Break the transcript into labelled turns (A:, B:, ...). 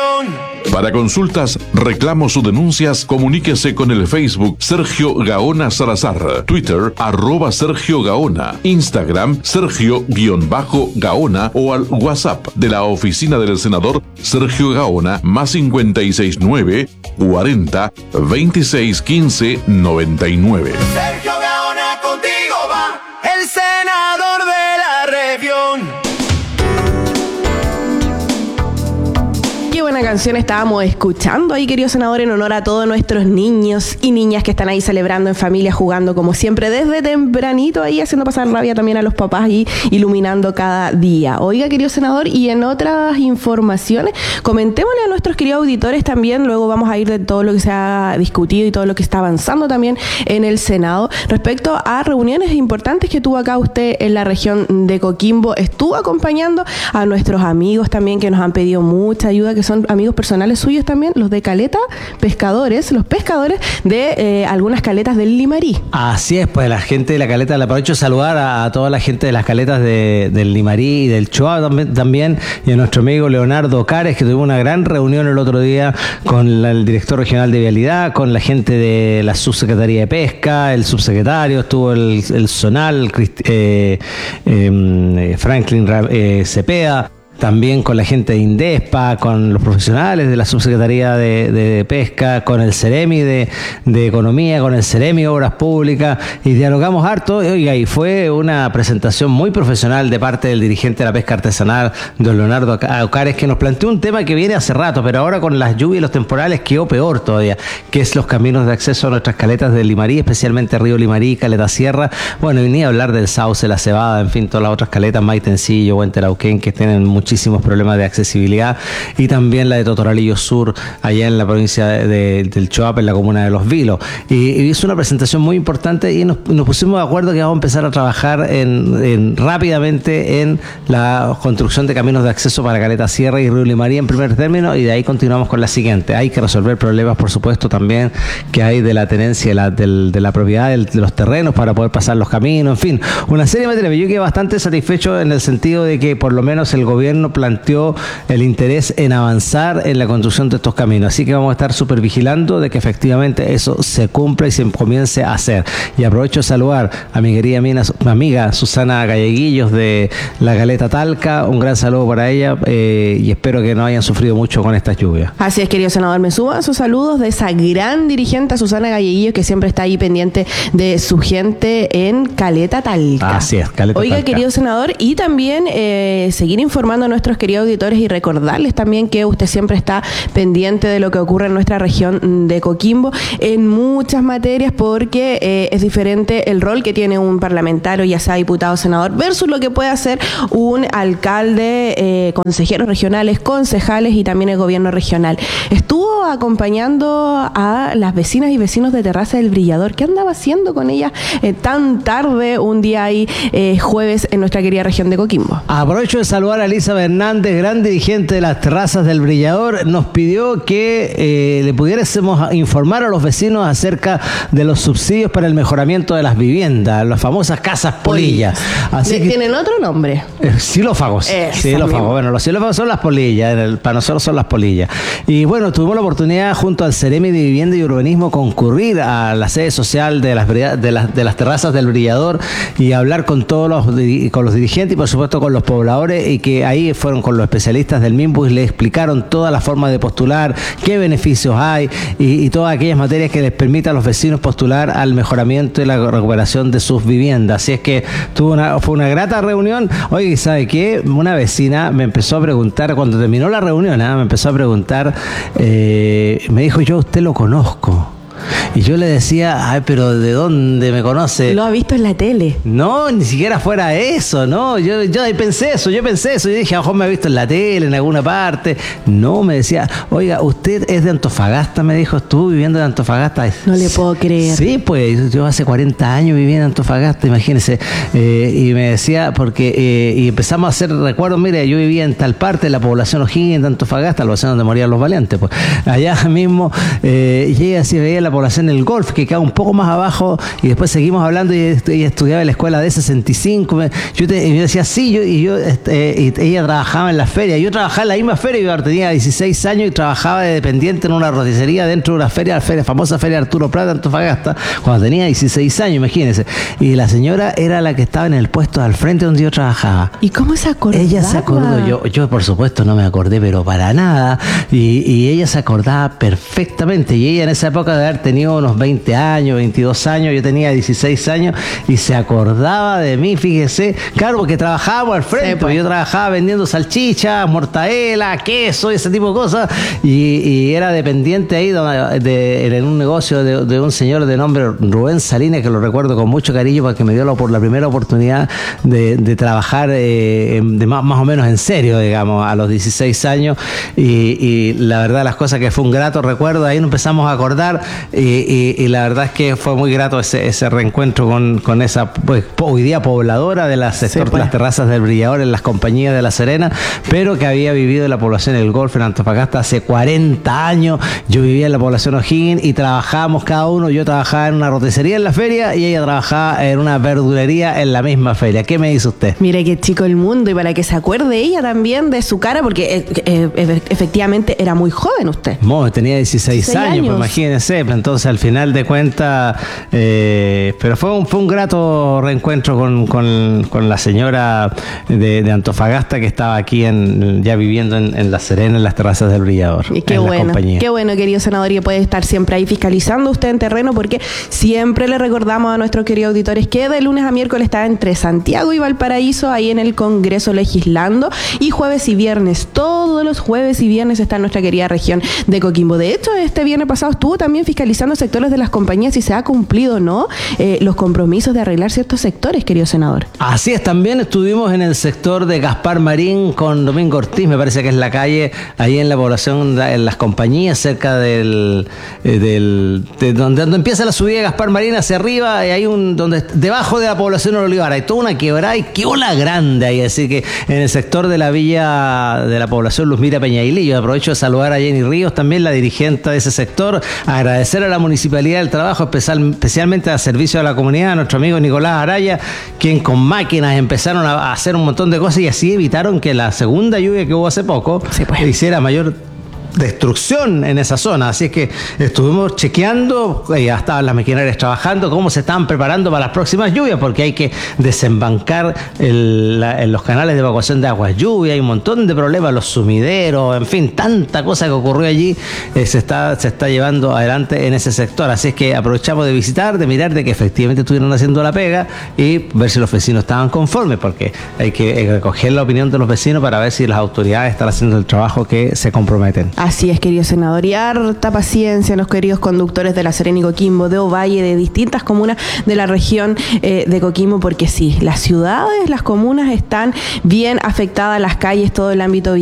A: región.
B: Para consultas, reclamos o denuncias, comuníquese con el Facebook Sergio Gaona Salazar, Twitter @Sergio Gaona, Instagram Sergio_Gaona o al WhatsApp de la oficina del senador Sergio Gaona +569 40 26 15 99.
A: Sergio Gaona contigo va, el senador de la región.
C: Buena canción estábamos escuchando ahí, querido senador, en honor a todos nuestros niños y niñas que están ahí celebrando en familia, jugando como siempre desde tempranito, ahí haciendo pasar rabia también a los papás y iluminando cada día. Oiga, querido senador, y en otras informaciones, comentémosle a nuestros queridos auditores también, luego vamos a ir de todo lo que se ha discutido y todo lo que está avanzando también en el Senado, respecto a reuniones importantes que tuvo acá usted en la región de Coquimbo. Estuvo acompañando a nuestros amigos también que nos han pedido mucha ayuda, que son amigos personales suyos también, los de Caleta, los pescadores de algunas caletas del Limarí.
D: Así es, pues la gente de la caleta, le aprovecho de saludar a toda la gente de las caletas del Limarí y del Choa también, y a nuestro amigo Leonardo Cares, que tuvimos una gran reunión el otro día con el director regional de Vialidad, con la gente de la subsecretaría de Pesca, el subsecretario, estuvo el zonal, Franklin Cepeda, también con la gente de Indespa, con los profesionales de la Subsecretaría de Pesca, con el Ceremi de Economía, con el Ceremi de Obras Públicas, y dialogamos harto. Oiga, y fue una presentación muy profesional de parte del dirigente de la pesca artesanal, don Leonardo Cares, que nos planteó un tema que viene hace rato, pero ahora con las lluvias y los temporales quedó peor todavía, que es los caminos de acceso a nuestras caletas del Limarí, especialmente Río Limarí, Caleta Sierra. Bueno, venía a hablar del Sauce, la Cebada, en fin, todas las otras caletas, Maitencillo, Huenterauquén, que tienen muchísimos problemas de accesibilidad, y también la de Totoralillo Sur, allá en la provincia del Choapa, en la comuna de Los Vilos. Y hizo una presentación muy importante y nos pusimos de acuerdo que vamos a empezar a trabajar rápidamente en la construcción de caminos de acceso para Caleta Sierra y Río Limarí en primer término, y de ahí continuamos con la siguiente. Hay que resolver problemas, por supuesto, también que hay de la tenencia de la propiedad de los terrenos para poder pasar los caminos, en fin, una serie de materias. Yo quedé bastante satisfecho en el sentido de que por lo menos el gobierno planteó el interés en avanzar en la construcción de estos caminos, así que vamos a estar súper vigilando de que efectivamente eso se cumpla y se comience a hacer. Y aprovecho de saludar a mi querida amiga Susana Galleguillos de la Caleta Talca, un gran saludo para ella, y espero que no hayan sufrido mucho con estas lluvias.
C: Así es, querido senador, me sumo a sus saludos de esa gran dirigente Susana Galleguillos, que siempre está ahí pendiente de su gente en Caleta Talca.
D: Así es, Caleta
C: Oiga,
D: Talca.
C: querido senador, y también seguir informando a nuestros queridos auditores y recordarles también que usted siempre está pendiente de lo que ocurre en nuestra región de Coquimbo en muchas materias, porque es diferente el rol que tiene un parlamentario, ya sea diputado o senador, versus lo que puede hacer un alcalde, consejeros regionales, concejales y también el gobierno regional. Estuvo acompañando a las vecinas y vecinos de Terraza del Brillador. ¿Qué andaba haciendo con ellas tan tarde un día ahí, jueves, en nuestra querida región de Coquimbo?
D: Aprovecho de saludar a Elisa Hernández, gran dirigente de las Terrazas del Brillador. Nos pidió que le pudiésemos informar a los vecinos acerca de los subsidios para el mejoramiento de las viviendas, las famosas casas polillas. Así que
C: ¿tienen otro nombre?
D: Xilófagos. Xilófagos. Bueno, los xilófagos son las polillas, para nosotros son las polillas. Y bueno, tuvimos la oportunidad junto al Ceremi de Vivienda y Urbanismo concurrir a la sede social de las Terrazas del Brillador y hablar con los dirigentes y por supuesto con los pobladores, y que ahí fueron con los especialistas del MIMBU y le explicaron todas las formas de postular, qué beneficios hay y todas aquellas materias que les permitan a los vecinos postular al mejoramiento y la recuperación de sus viviendas. Así es que fue una grata reunión. Oye, ¿sabe qué? Una vecina me empezó a preguntar, cuando terminó la reunión, me empezó a preguntar, me dijo: yo a usted lo conozco. Y yo le decía: ay, pero ¿de dónde me conoce?
C: Lo ha visto en la tele.
D: No, ni siquiera fuera eso, ¿no? Yo pensé eso. Yo dije: a lo mejor me ha visto en la tele, en alguna parte. No, me decía: oiga, usted es de Antofagasta, me dijo, estuvo viviendo en Antofagasta.
C: No le puedo creer.
D: Sí, pues yo hace 40 años viví en Antofagasta, imagínese. Y me decía, porque y empezamos a hacer recuerdos. Mire, yo vivía en tal parte de la población O'Higgins de Antofagasta, la población donde morían los valientes, pues allá mismo. Y ella sí veía la población del Golf, que queda un poco más abajo, y después seguimos hablando, y ella estudiaba en la escuela D65. Yo decía, sí, y ella trabajaba en la feria. Yo trabajaba en la misma feria, yo tenía 16 años y trabajaba de dependiente en una roticería dentro de una feria, la famosa feria Arturo Prat de Antofagasta, cuando tenía 16 años, imagínense. Y la señora era la que estaba en el puesto al frente donde yo trabajaba.
C: ¿Y cómo se acordaba?
D: Ella se acordó, yo por supuesto no me acordé, pero para nada, y ella se acordaba perfectamente, y ella en esa época de haber tenido unos 20 años, 22 años, yo tenía 16 años, y se acordaba de mí, fíjese, claro, porque trabajábamos al frente, pues yo trabajaba vendiendo salchichas, mortadela, queso, ese tipo de cosas, y era dependiente ahí en un negocio de un señor de nombre Rubén Salinas, que lo recuerdo con mucho cariño, porque me dio la primera oportunidad de trabajar más o menos en serio, digamos, a los 16 años, y la verdad las cosas que fue un grato recuerdo, ahí nos empezamos a acordar, y la verdad es que fue muy grato ese reencuentro con esa, pues, hoy día pobladora de las terrazas del Brillador en las compañías de La Serena, pero que había vivido en la población del Golf en Antofagasta hace 40 años. Yo vivía en la población O'Higgins y trabajábamos cada uno, yo trabajaba en una roticería en la feria y ella trabajaba en una verdulería en la misma feria. ¿Qué me dice usted?
C: Mire qué chico el mundo, y para que se acuerde ella también de su cara, porque efectivamente era muy joven usted.
D: Tenía 16 años. Pues imagínense, entonces al final de cuentas, pero fue un grato reencuentro con la señora de Antofagasta, que estaba aquí ya viviendo en La Serena, en las terrazas del Brillador.
C: Y qué bueno, querido senador, y puede estar siempre ahí fiscalizando usted en terreno, porque siempre le recordamos a nuestros queridos auditores que de lunes a miércoles está entre Santiago y Valparaíso, ahí en el Congreso legislando, y jueves y viernes, todos los jueves y viernes está en nuestra querida región de Coquimbo. De hecho, este viernes pasado estuvo también fiscalizando sectores de las compañías, y se ha cumplido, ¿no?, los compromisos de arreglar ciertos sectores, querido senador.
D: Así es, también estuvimos en el sector de Gaspar Marín con Domingo Ortiz, me parece que es la calle, ahí en la población, en las compañías, cerca de donde empieza la subida de Gaspar Marín hacia arriba, y hay debajo de la población de Olivar, hay toda una quebrada y qué ola grande ahí, así que en el sector de la villa de la población Luzmira Peñailillo, aprovecho de saludar a Jenny Ríos, también la dirigente de ese sector, agradecer a la municipalidad del trabajo, especialmente al servicio de la comunidad, a nuestro amigo Nicolás Araya, quien con máquinas empezaron a hacer un montón de cosas, y así evitaron que la segunda lluvia que hubo hace poco hiciera mayor destrucción en esa zona. Así es que estuvimos chequeando, ya estaban las maquinarias trabajando, cómo se estaban preparando para las próximas lluvias, porque hay que desembancar los canales de evacuación de aguas lluvia, hay un montón de problemas, los sumideros, en fin, tanta cosa que ocurrió allí, se está llevando adelante en ese sector. Así es que aprovechamos de visitar, de mirar de que efectivamente estuvieron haciendo la pega y ver si los vecinos estaban conformes, porque hay que recoger la opinión de los vecinos para ver si las autoridades están haciendo el trabajo que se comprometen.
C: Así es, querido senador, y harta paciencia a los queridos conductores de La Serena y Coquimbo, de Ovalle, de distintas comunas de la región de Coquimbo, porque sí, las ciudades, las comunas están bien afectadas, las calles, todo el ámbito